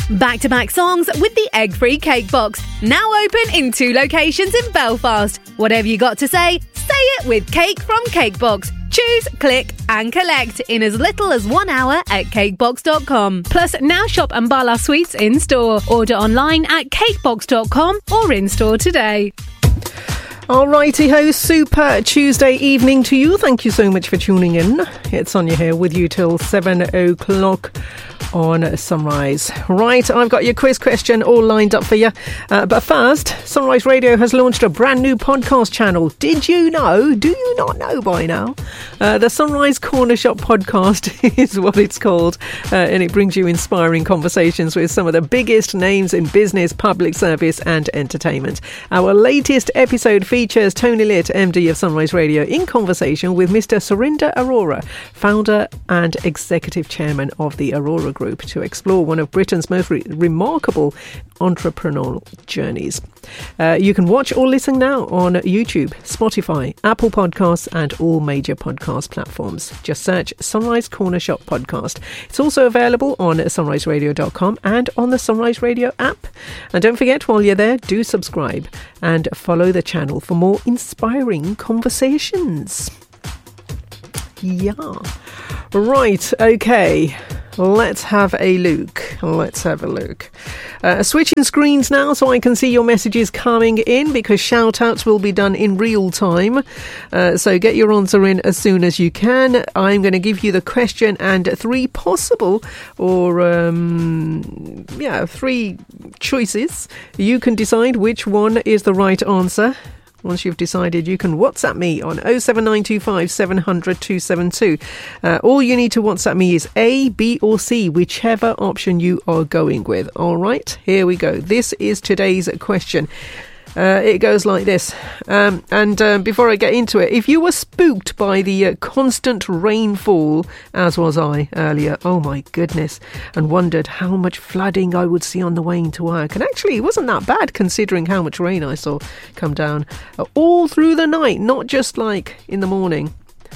Back-to-back songs with the egg-free cake box. Now open in 2 locations in Belfast. Whatever you got to say it with Cake from Cakebox. Choose, click and collect in as little as 1 hour at cakebox.com. Plus, now shop Ambala Sweets in store. Order online at cakebox.com or in store today. Alrighty ho, super Tuesday evening to you. Thank you so much for tuning in. It's Sonia here with you till 7 o'clock on Sunrise. Right, I've got your quiz question all lined up for you. But first, Sunrise Radio has launched a brand new podcast channel. Did you know? Do you not know by now? The Sunrise Corner Shop podcast is what it's called. And it brings you inspiring conversations with some of the biggest names in business, public service and entertainment. Our latest episode features Tony Litt, MD of Sunrise Radio, in conversation with Mr. Surinder Arora, founder and executive chairman of the Arora Group, to explore one of Britain's most remarkable entrepreneurial journeys. You can watch or listen now on YouTube, Spotify, Apple Podcasts and all major podcast platforms. Just search Sunrise Corner Shop Podcast. It's also available on sunriseradio.com and on the Sunrise Radio app. And don't forget, while you're there, do subscribe and follow the channel for more inspiring conversations. Yeah. Right, okay. Let's have a look. Switching screens now so I can see your messages coming in, because shout-outs will be done in real time. So get your answer in as soon as you can. I'm going to give you the question and 3 possible or 3 choices. You can decide which one is the right answer. Once you've decided, you can WhatsApp me on 07925 700 272. All you need to WhatsApp me is A, B or C, whichever option you are going with. All right, here we go. This is today's question. It goes like this. Before I get into it, if you were spooked by the constant rainfall, as was I earlier, oh my goodness, and wondered how much flooding I would see on the way into work. And actually, it wasn't that bad considering how much rain I saw come down all through the night, not just like in the morning.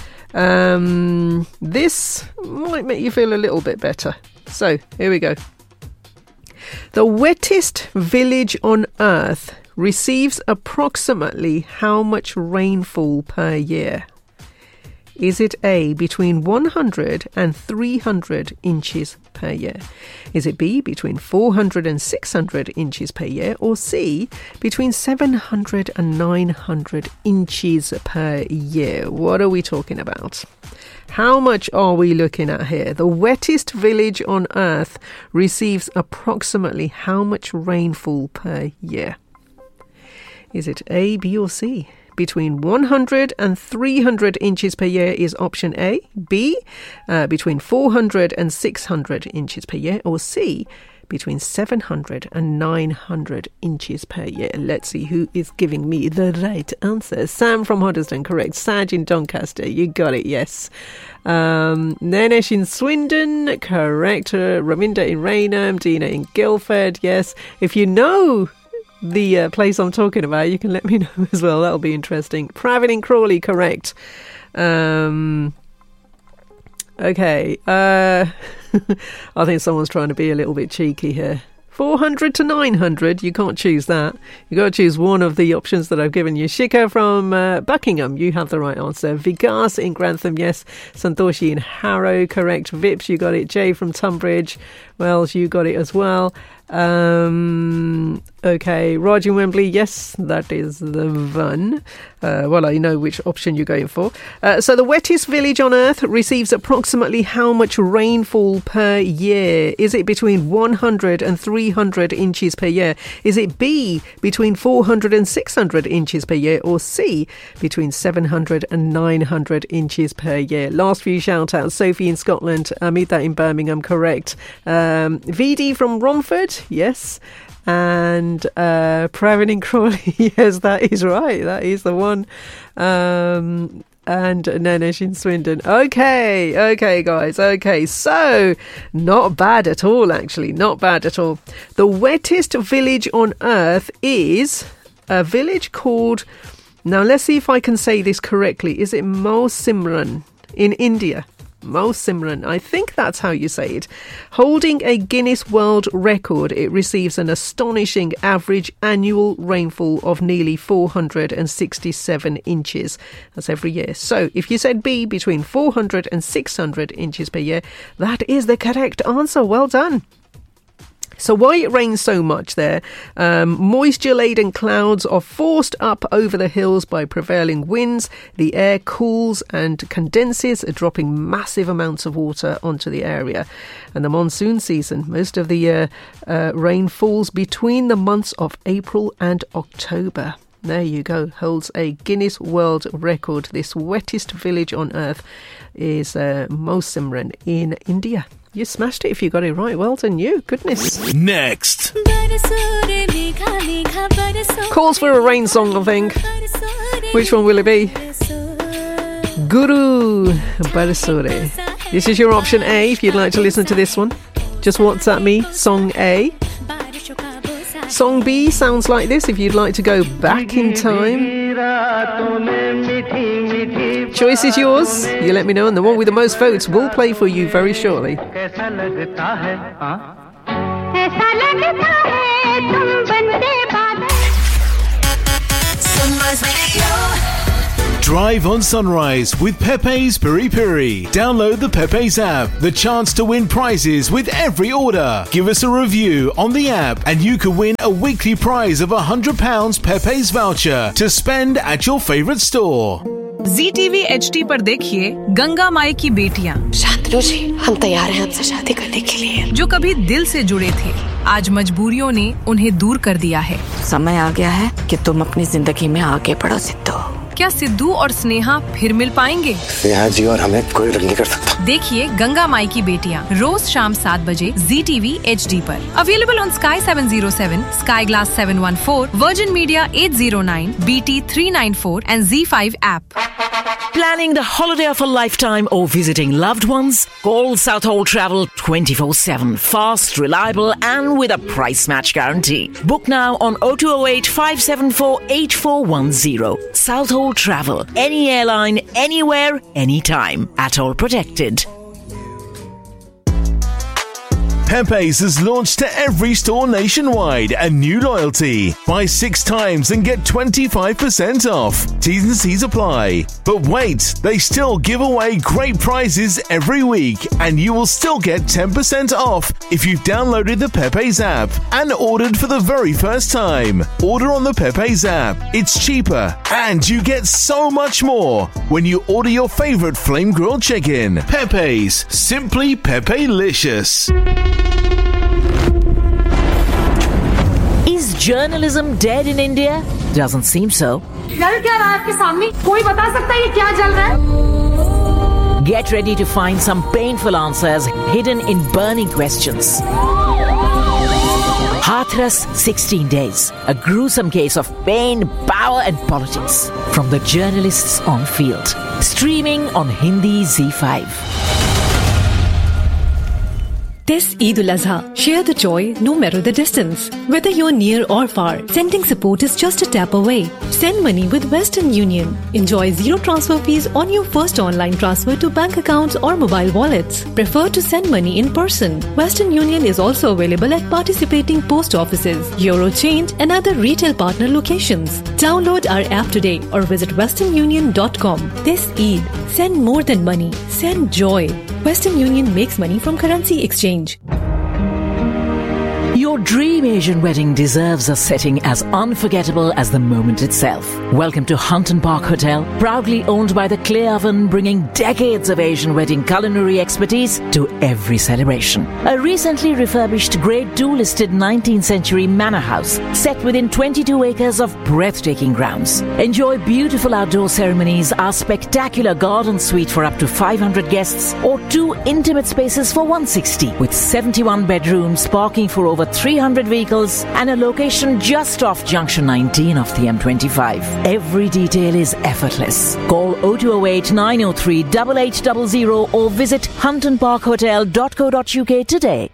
This might make you feel a little bit better. So, here we go. The wettest village on earth receives approximately how much rainfall per year? Is it A, between 100 and 300 inches per year? Is it B, between 400 and 600 inches per year? Or C, between 700 and 900 inches per year? What are we talking about? How much are we looking at here? The wettest village on earth receives approximately how much rainfall per year? Is it A, B or C? Between 100 and 300 inches per year is option A. B, between 400 and 600 inches per year. Or C, between 700 and 900 inches per year. Let's see who is giving me the right answer. Sam from Hoddesdon, correct. Saj in Doncaster, you got it, yes. Nanesh in Swindon, correct. Raminda in Raynham, Dina in Guildford, yes. If you know the place I'm talking about, you can let me know as well. That'll be interesting. Pravin in Crawley, correct. Okay. I think someone's trying to be a little bit cheeky here. 400 to 900, you can't choose that. You got to choose one of the options that I've given you. Shika from Buckingham, you have the right answer. Vikas in Grantham, yes. Santoshi in Harrow, correct. Vips, you got it. Jay from Tunbridge, Wells, you got it as well. Okay, Raj in Wembley, yes, that is the one. Well, I know which option you're going for. So the wettest village on earth receives approximately how much rainfall per year? Is it between 100 and 300 inches per year? Is it B, between 400 and 600 inches per year? Or C, between 700 and 900 inches per year? Last few shout outs. Sophie in Scotland, Amita in Birmingham, correct. VD from Romford, yes. And Pravin in Crawley, yes, that is right. That is the one. And Nanesh in Swindon. Okay, guys. Okay, so not bad at all, actually. Not bad at all. The wettest village on earth is a village called... Now, let's see if I can say this correctly. Is it Mausimran in India? Mo Simran, I think that's how you say it. Holding a Guinness World Record, it receives an astonishing average annual rainfall of nearly 467 inches. That's every year. So if you said B, between 400 and 600 inches per year, that is the correct answer. Well done. So why it rains so much there? Moisture-laden clouds are forced up over the hills by prevailing winds. The air cools and condenses, dropping massive amounts of water onto the area. And the monsoon season, most of the year, rain falls between the months of April and October. There you go, holds a Guinness World Record. This wettest village on earth is Mo Simran in India. You smashed it if you got it right. Well done, you. Goodness. Next. Calls for a rain song, I think. Which one will it be? Guru Barsore. This is your option A if you'd like to listen to this one. Just WhatsApp me, song A. Song B sounds like this if you'd like to go back in time. Choice is yours. You let me know, and the one with the most votes will play for you very shortly. Drive on Sunrise with Pepe's Piri Piri. Download the Pepe's app. The chance to win prizes with every order. Give us a review on the app and you could win a weekly prize of £100 Pepe's voucher to spend at your favourite store. ZTV HD पर देखिए गंगा माई की बेटियां। शांतनु जी, हम तैयार हैं आपसे शादी करने के लिए। जो कभी दिल से जुड़े थे, आज मजबूरियों ने उन्हें दूर कर दिया है। समय आ गया है कि तुम अपनी जिंदगी में आगे बढ़ो सिद्धू। क्या सिद्धू और स्नेहा फिर मिल पाएंगे? स्नेहा जी और हमें कोई अलग नहीं कर सकता। देखिए गंगा माई की बेटियां रोज शाम 7 बजे ZTV HD पर। Available on Sky 707, Sky Glass 714, Virgin Media 809, BT 394 and Z5 app. Planning the holiday of a lifetime or visiting loved ones? Call Southhold Travel 24/7. Fast, reliable and with a price match guarantee. Book now on 0208 574 8410. Southhold Travel. Any airline, anywhere, anytime. Atoll protected. Pepe's has launched to every store nationwide a new loyalty. Buy 6 times and get 25% off. T's and C's apply. But wait, they still give away great prizes every week and you will still get 10% off if you've downloaded the Pepe's app and ordered for the very first time. Order on the Pepe's app. It's cheaper and you get so much more when you order your favourite flame grilled chicken. Pepe's. Simply Pepe-licious. Is journalism dead in India? Doesn't seem so. Get ready to find some painful answers hidden in burning questions. Hathras 16 Days, a gruesome case of pain, power and politics from the journalists on field. Streaming on Hindi Z5. This Eid al-Azha, share the joy no matter the distance. Whether you're near or far, sending support is just a tap away. Send money with Western Union. Enjoy zero transfer fees on your first online transfer to bank accounts or mobile wallets. Prefer to send money in person. Western Union is also available at participating post offices, Eurochange and other retail partner locations. Download our app today or visit westernunion.com. This Eid, send more than money. Send joy. Western Union makes money from currency exchange. Your dream Asian wedding deserves a setting as unforgettable as the moment itself. Welcome to Hunton Park Hotel, proudly owned by the Clay Oven, bringing decades of Asian wedding culinary expertise to every celebration. A recently refurbished Grade 2 listed 19th century manor house set within 22 acres of breathtaking grounds. Enjoy beautiful outdoor ceremonies, our spectacular garden suite for up to 500 guests, or 2 intimate spaces for 160 with 71 bedrooms, parking for over 300 vehicles and a location just off Junction 19 of the M25. Every detail is effortless. Call 0208 903 8800 or visit huntonparkhotel.co.uk today.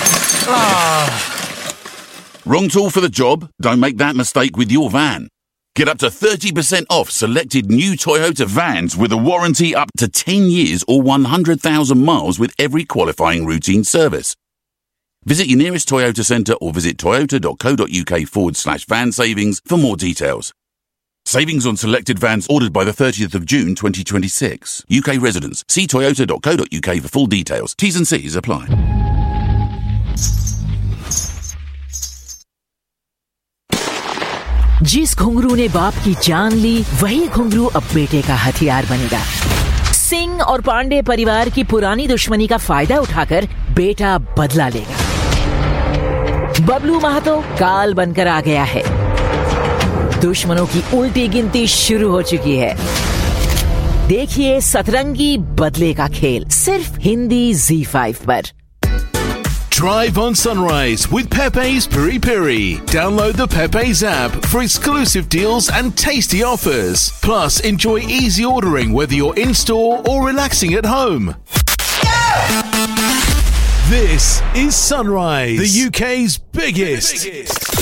Wrong tool for the job? Don't make that mistake with your van. Get up to 30% off selected new Toyota vans with a warranty up to 10 years or 100,000 miles with every qualifying routine service. Visit your nearest Toyota centre or visit toyota.co.uk/van savings for more details. Savings on selected vans ordered by the 30th of June 2026. UK residents. See toyota.co.uk for full details. T's and C's apply. जिस घुंघरू ने बाप की जान ली, वही घुंघरू अब बेटे का हथियार बनेगा। सिंह और पांडे परिवार की पुरानी दुश्मनी का फायदा उठाकर बेटा बदला लेगा। बबलू महतो काल बनकर आ गया है। दुश्मनों की उल्टी गिनती शुरू हो चुकी है। देखिए सतरंगी बदले का खेल, सिर्फ हिंदी Z5 पर। Drive on Sunrise with Pepe's Piri Piri. Download the Pepe's app for exclusive deals and tasty offers. Plus, enjoy easy ordering whether you're in-store or relaxing at home. This is Sunrise, the UK's biggest